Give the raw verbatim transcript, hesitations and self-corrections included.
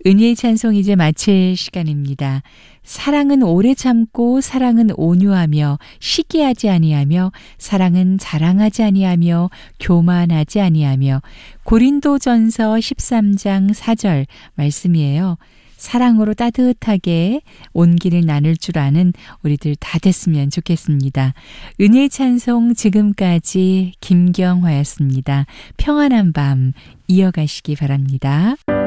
은혜의 찬송 이제 마칠 시간입니다. 사랑은 오래 참고 사랑은 온유하며 시기하지 아니하며 사랑은 자랑하지 아니하며 교만하지 아니하며 고린도전서 십삼 장 사 절 말씀이에요. 사랑으로 따뜻하게 온기를 나눌 줄 아는 우리들 다 됐으면 좋겠습니다. 은혜의 찬송 지금까지 김경화였습니다. 평안한 밤 이어가시기 바랍니다.